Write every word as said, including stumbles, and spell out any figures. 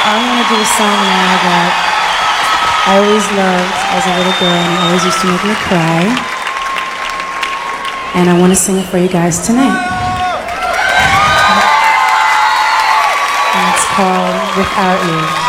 I'm gonna do a song now that I always loved as a little girl and it always used to make me cry. And I want to sing it for you guys tonight. And it's called Without You.